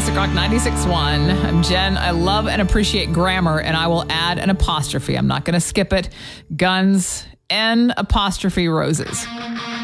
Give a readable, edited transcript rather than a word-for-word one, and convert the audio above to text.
Classic Rock 96.1. I'm Jen. I love and appreciate grammar, and I will add an apostrophe. I'm not going to skip it. Guns N apostrophe Roses.